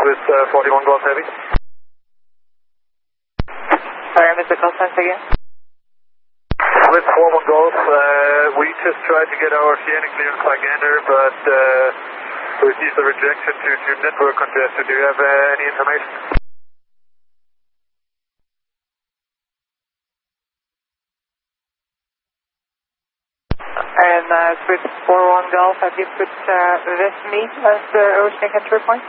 with 41 Golf Heavy. Sorry, I missed the call signs again. With 41 Golf, we just tried to get our Sienna clearance by Gander, but received a rejection due to network congestion. Do you have any information? And with 41 Golf, have you put Westmead as the oceanic entry point?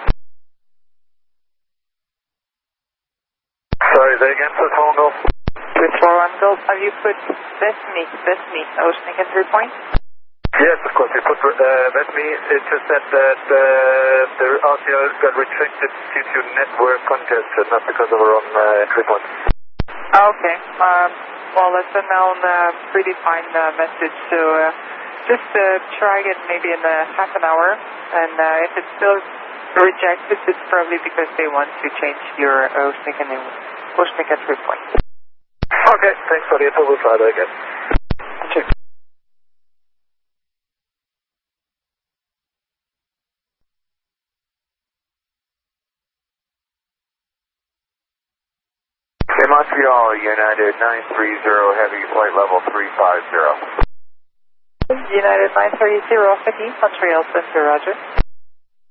Sorry, say again, with 41 Golf. With 41 Golf, have you put Westmead, oceanic entry point? Yes, of course, we put Westmead. It just said that the RTL got rejected due to network congestion, not because of our own entry point. Okay. Well, it's a known predefined message, so just try again maybe in half an hour, and if it's still rejected, it's probably because they want to change your oceanic entry point. Okay, thanks for the info. We'll try that again. Sure. In Montreal, United 930, heavy flight level 350. United 930, Heavy, Montreal Center, roger.